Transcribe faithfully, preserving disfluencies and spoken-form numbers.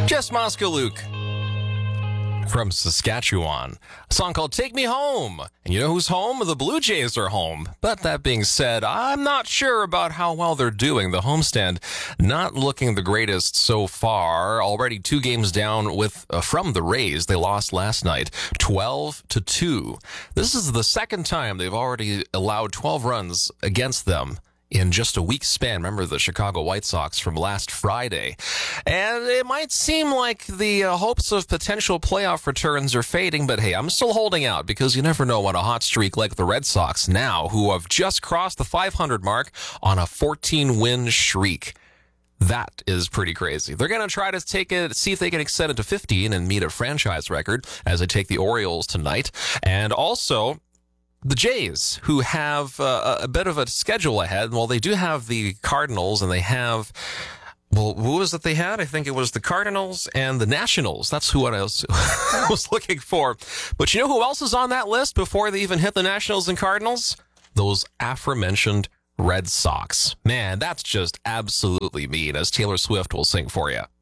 Jess Moskaluk from Saskatchewan. A song called Take Me Home. And you know who's home? The Blue Jays are home. But that being said, I'm not sure about how well they're doing. The homestand not looking the greatest so far. Already two games down with uh, from the Rays. They lost last night, twelve to two. This is the second time they've already allowed twelve runs against them in just a week's span. Remember the Chicago White Sox from last Friday. And it might seem like the uh, hopes of potential playoff returns are fading, but hey, I'm still holding out because you never know on a hot streak like the Red Sox now, who have just crossed the five hundred mark on a fourteen-win streak. That is pretty crazy. They're going to try to take it, see if they can extend it to fifteen and meet a franchise record as they take the Orioles tonight. And also the Jays, who have uh, a bit of a schedule ahead. Well, they do have the Cardinals, and they have, well, who was it they had? I think it was the Cardinals and the Nationals. That's who I was, was looking for. But you know who else is on that list before they even hit the Nationals and Cardinals? Those aforementioned Red Sox. Man, that's just absolutely mean, as Taylor Swift will sing for you.